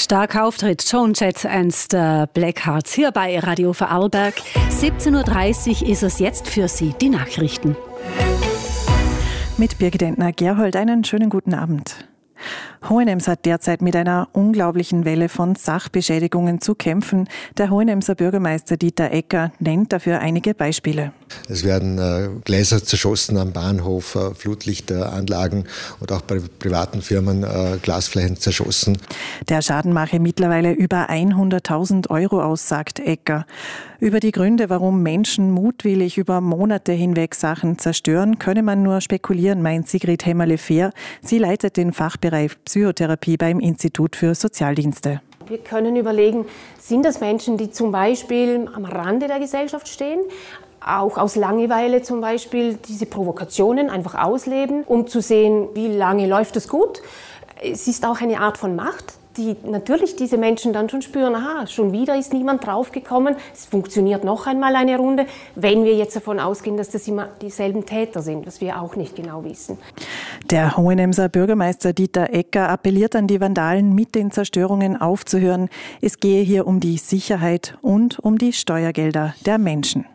Starker Auftritt, Joan Jett and the Blackhearts hier bei Radio Vorarlberg. 17.30 Uhr ist es jetzt für Sie, die Nachrichten. Mit Birgit Entner-Gerhold einen schönen guten Abend. Hohenems hat derzeit mit einer unglaublichen Welle von Sachbeschädigungen zu kämpfen. Der Hohenemser Bürgermeister Dieter Ecker nennt dafür einige Beispiele. Es werden Gläser zerschossen am Bahnhof, Flutlichteranlagen und auch bei privaten Firmen Glasflächen zerschossen. Der Schaden mache mittlerweile über 100.000 Euro aus, sagt Ecker. Über die Gründe, warum Menschen mutwillig über Monate hinweg Sachen zerstören, könne man nur spekulieren, meint Sigrid Hämmerle-Fehr. Sie leitet den Fachbereich Psychotherapie beim Institut für Sozialdienste. Wir können überlegen, sind das Menschen, die zum Beispiel am Rande der Gesellschaft stehen, auch aus Langeweile zum Beispiel diese Provokationen einfach ausleben, um zu sehen, wie lange läuft es gut. Es ist auch eine Art von Macht, die natürlich diese Menschen dann schon spüren, aha, schon wieder ist niemand draufgekommen, es funktioniert noch einmal eine Runde, wenn wir jetzt davon ausgehen, dass das immer dieselben Täter sind, was wir auch nicht genau wissen. Der Hohenemser Bürgermeister Dieter Ecker appelliert an die Vandalen, mit den Zerstörungen aufzuhören. Es gehe hier um die Sicherheit und um die Steuergelder der Menschen.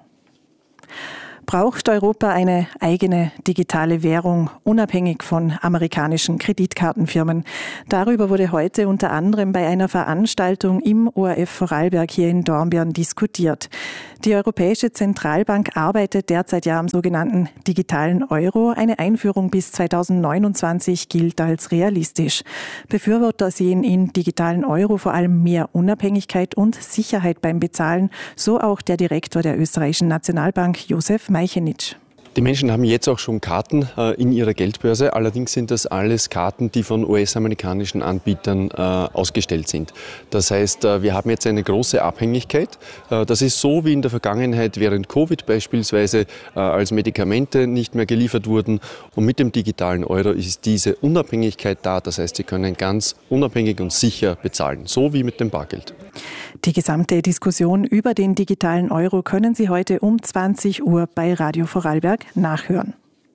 Braucht Europa eine eigene digitale Währung, unabhängig von amerikanischen Kreditkartenfirmen? Darüber wurde heute unter anderem bei einer Veranstaltung im ORF Vorarlberg hier in Dornbirn diskutiert. Die Europäische Zentralbank arbeitet derzeit ja am sogenannten digitalen Euro. Eine Einführung bis 2029 gilt als realistisch. Befürworter sehen im digitalen Euro vor allem mehr Unabhängigkeit und Sicherheit beim Bezahlen, so auch der Direktor der österreichischen Nationalbank, Josef Meichenitsch. Die Menschen haben jetzt auch schon Karten in ihrer Geldbörse, allerdings sind das alles Karten, die von US-amerikanischen Anbietern ausgestellt sind. Das heißt, wir haben jetzt eine große Abhängigkeit. Das ist so wie in der Vergangenheit während Covid beispielsweise, als Medikamente nicht mehr geliefert wurden. Und mit dem digitalen Euro ist diese Unabhängigkeit da. Das heißt, Sie können ganz unabhängig und sicher bezahlen, so wie mit dem Bargeld. Die gesamte Diskussion über den digitalen Euro können Sie heute um 20 Uhr bei Radio Vorarlberg nachhören.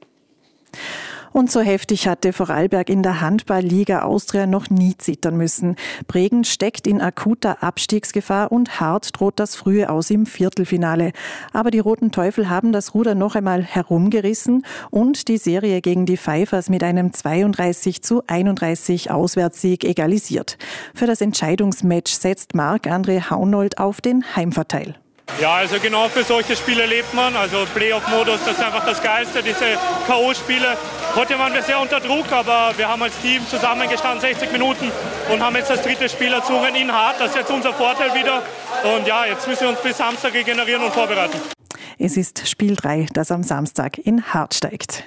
Und so heftig hatte Vorarlberg in der Handball-Liga Austria noch nie zittern müssen. Bregenz steckt in akuter Abstiegsgefahr und hart droht das frühe Aus im Viertelfinale. Aber die Roten Teufel haben das Ruder noch einmal herumgerissen und die Serie gegen die Pfeifers mit einem 32:31 Auswärtssieg egalisiert. Für das Entscheidungsmatch setzt Marc-André Haunold auf den Heimvorteil. Ja, also genau für solche Spiele lebt man. Also Playoff-Modus, das ist einfach das Geilste, diese K.O.-Spiele. Heute waren wir sehr unter Druck, aber wir haben als Team zusammengestanden, 60 Minuten und haben jetzt das dritte Spiel erzwungen in Hart. Das ist jetzt unser Vorteil wieder. Und ja, jetzt müssen wir uns bis Samstag regenerieren und vorbereiten. Es ist Spiel 3, das am Samstag in Hart steigt.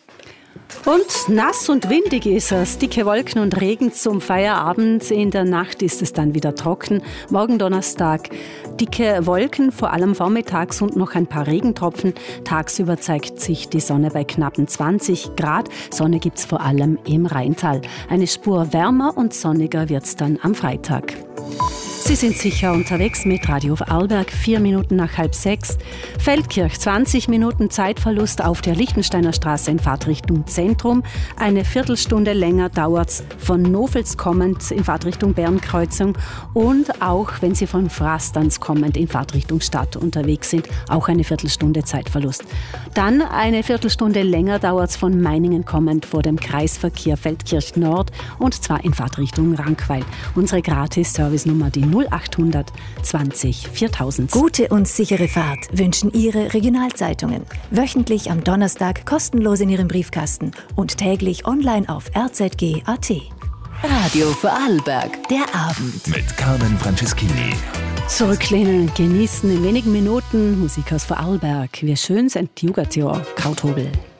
Und nass und windig ist es. Dicke Wolken und Regen zum Feierabend. In der Nacht ist es dann wieder trocken. Morgen Donnerstag dicke Wolken, vor allem vormittags und noch ein paar Regentropfen. Tagsüber zeigt sich die Sonne bei knappen 20 Grad. Sonne gibt's vor allem im Rheintal. Eine Spur wärmer und sonniger wird's dann am Freitag. Sie sind sicher unterwegs mit Radio Vorarlberg, 4 Minuten nach 5:30. Feldkirch, 20 Minuten Zeitverlust auf der Lichtensteiner Straße in Fahrtrichtung Zentrum. Eine Viertelstunde länger dauert's von Nofels kommend in Fahrtrichtung Bernkreuzung und auch wenn Sie von Frastanz kommend in Fahrtrichtung Stadt unterwegs sind, auch eine Viertelstunde Zeitverlust. Dann eine Viertelstunde länger dauert's von Meiningen kommend vor dem Kreisverkehr Feldkirch Nord und zwar in Fahrtrichtung Rankweil. Unsere Gratis-Service-Nummer, die 0800 20 4000. Gute und sichere Fahrt wünschen Ihre Regionalzeitungen. Wöchentlich am Donnerstag kostenlos in Ihrem Briefkasten und täglich online auf rzg.at. Radio Vorarlberg, der Abend. Mit Carmen Franceschini. Zurücklehnen und genießen in wenigen Minuten Musik aus Vorarlberg. Wie schön sind die Jugendjahr, Krauthobel.